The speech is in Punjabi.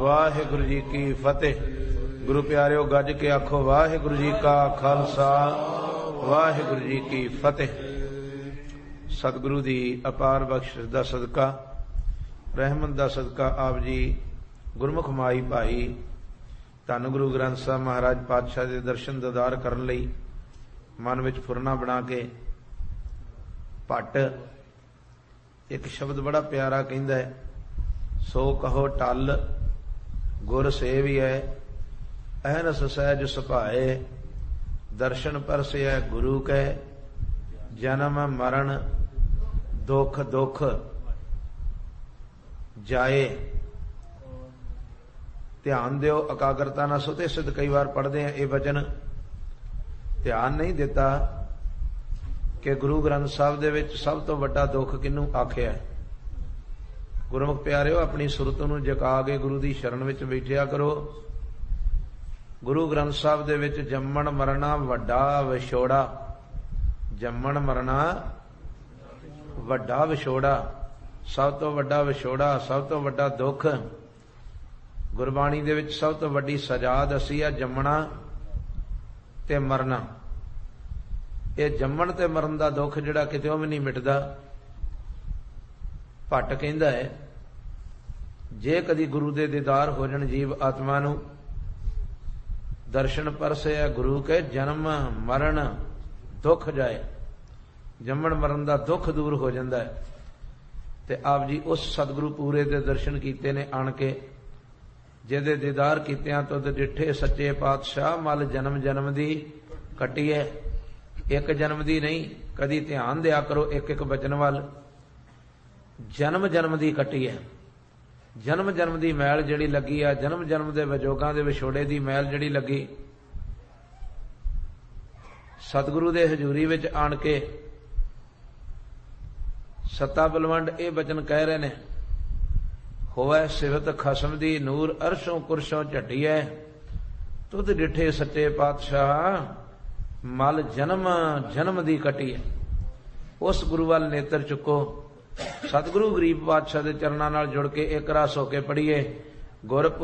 ਵਾਹਿਗੁਰੂ ਜੀ ਕੀ ਫਤਿਹ। ਗੁਰੂ ਪਿਆਰਿਓ, ਗੱਜ ਕੇ ਆਖੋ ਵਾਹਿਗੁਰੂ ਜੀ ਕਾ ਖਾਲਸਾ ਵਾਹਿਗੁਰੂ ਜੀ ਕੀ ਫਤਿਹ। ਸਤਿਗੁਰੂ ਦੀ ਅਪਾਰ ਬਖਸ਼ਿਸ਼ ਦਾ ਸਦਕਾ, ਰਹਿਮਤ ਦਾ ਸਦਕਾ, ਆਪ ਜੀ ਗੁਰਮੁਖ ਮਾਈ ਭਾਈ ਧੰਨ ਗੁਰੂ ਗ੍ਰੰਥ ਸਾਹਿਬ ਮਹਾਰਾਜ ਪਾਤਸ਼ਾਹ ਦੇ ਦਰਸ਼ਨ ਦੀਦਾਰ ਕਰਨ ਲਈ ਮਨ ਵਿੱਚ ਫੁਰਨਾ ਬਣਾ ਕੇ ਭੱਟ ਇੱਕ ਸ਼ਬਦ ਬੜਾ ਪਿਆਰਾ ਕਹਿੰਦਾ ਹੈ, ਸੋ ਕਹੋ ਟਲ ਗੁਰ ਸੇਵੀਐ ਅਹਨਸ ਸਹਿਜ ਸੁਭਾਏ, ਦਰਸ਼ਨ ਪਰਸੈ ਗੁਰੂ ਕੈ ਜਨਮ ਮਰਨ ਦੁਖ ਦੁਖ ਜਾਏ। ਧਿਆਨ ਦਿਓ, ਇਕਾਗਰਤਾ ਨਾਲ ਸੁਤੇ ਸਿੱਧ ਕਈ ਵਾਰ ਪੜ੍ਹਦੇ ਆ ਇਹ ਵਚਨ, ਧਿਆਨ ਨਹੀਂ ਦਿੱਤਾ ਕਿ ਗੁਰੂ ਗ੍ਰੰਥ ਸਾਹਿਬ ਦੇ ਵਿੱਚ ਸਭ ਤੋਂ ਵੱਡਾ ਦੁੱਖ ਕਿਹਨੂੰ ਆਖਿਆ। ਗੁਰਮੁਖ ਪਿਆਰਿਓ, ਆਪਣੀ ਸੁਰਤ ਨੂੰ ਜਗਾ ਕੇ ਗੁਰੂ ਦੀ ਸ਼ਰਨ ਵਿੱਚ ਬੈਠਿਆ ਕਰੋ। ਗੁਰੂ ਗ੍ਰੰਥ ਸਾਹਿਬ ਦੇ ਵਿੱਚ ਜੰਮਣ ਮਰਨਾ ਵੱਡਾ ਵਿਛੋੜਾ, ਜੰਮਣ ਮਰਨਾ ਵੱਡਾ ਵਿਛੋੜਾ, ਸਭ ਤੋਂ ਵੱਡਾ ਵਿਛੋੜਾ, ਸਭ ਤੋਂ ਵੱਡਾ ਦੁੱਖ। ਗੁਰਬਾਣੀ ਦੇ ਵਿੱਚ ਸਭ ਤੋਂ ਵੱਡੀ ਸਜ਼ਾ ਦੱਸੀ ਆ ਜੰਮਣਾ ਤੇ ਮਰਨਾ। ਇਹ ਜੰਮਣ ਤੇ ਮਰਨ ਦਾ ਦੁੱਖ ਜਿਹੜਾ ਕਿਤੇੋਂ ਵੀ ਨਹੀਂ ਮਿਟਦਾ। ਭੱਟ ਕਹਿੰਦਾ ਹੈ, ਜੇ ਕਦੀ ਗੁਰੂ ਦੇ ਦੀਦਾਰ ਹੋ ਜਾਣ ਜੀਵ ਆਤਮਾ ਨੂੰ, ਦਰਸ਼ਨ ਪਰਸੈ ਗੁਰੂ ਕੇ ਜਨਮ ਮਰਨ ਦੁੱਖ ਜਾਏ। ਜੰਮਣ ਮਰਨ ਦਾ ਦੁੱਖ ਦੂਰ ਹੋ ਜਾਂਦਾ ਹੈ। ਤੇ ਆਪ ਜੀ ਉਸ ਸਤਿਗੁਰੂ ਪੂਰੇ ਦੇ ਦਰਸ਼ਨ ਕੀਤੇ ਨੇ ਆਣ ਕੇ, ਜਿਹਦੇ ਦੀਦਾਰ ਕੀਤਿਆਂ ਤੁਧ ਡਿੱਠੇ ਸੱਚੇ ਪਾਤਸ਼ਾਹ, ਮਲ ਜਨਮ ਜਨਮ ਦੀ ਕੱਟੀਏ। ਇੱਕ ਜਨਮ ਦੀ ਨਹੀਂ, ਕਦੀ ਧਿਆਨ ਦਿਆ ਕਰੋ ਇੱਕ ਇੱਕ ਬਚਨ ਵੱਲ। ਜਨਮ ਜਨਮ ਦੀ ਕੱਟੀ ਹੈ। ਜਨਮ ਜਨਮ ਦੀ ਮੈਲ ਜਿਹੜੀ ਲੱਗੀ ਆ, ਜਨਮ ਜਨਮ ਦੇ ਵਿਜੋਗਾਂ ਦੇ ਵਿਛੋੜੇ ਦੀ ਮੈਲ ਜਿਹੜੀ ਲੱਗੀ, ਸਤਿਗੁਰੂ ਦੇ ਹਜ਼ੂਰੀ ਵਿੱਚ ਆਣ ਕੇ ਸੱਤਾ ਬਲਵੰਡ ਇਹ ਬਚਨ ਕਹਿ ਰਹੇ ਨੇ, ਹੋਵੇ ਸਿਵਤ ਖਸਮ ਦੀ ਨੂਰ ਅਰਸ਼ੋਂ ਕੁਰਸ਼ੋਂ ਝਟੀਐ, ਤੁਧ ਡਿੱਠੇ ਸੱਚੇ ਪਾਤਸ਼ਾਹ, ਮਲ ਜਨਮ ਜਨਮ ਦੀ ਕੱਟੀ ਹੈ। ਉਸ ਗੁਰੂ ਵੱਲ ਨੇਤਰ ਚੁੱਕੋ। ਸਤਿਗੁਰੂ ਗਰੀਬ ਪਾਤਸ਼ਾਹ ਦੇ ਚਰਨਾਂ ਨਾਲ ਜੁੜ ਕੇ ਇੱਕ ਰਸ ਹੋ ਕੇ ਪੜ੍ਹੀਏ, ਗੁਰ